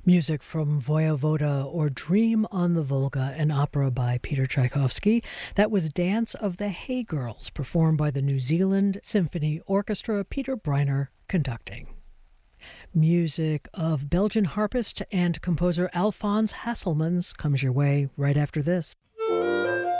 Music from Voyevoda or Dream on the Volga, an opera by Peter Tchaikovsky. That was Dance of the Hay Girls, performed by the New Zealand Symphony Orchestra, Peter Breiner conducting. Music of Belgian harpist and composer Alphonse Hasselmans comes your way right after this.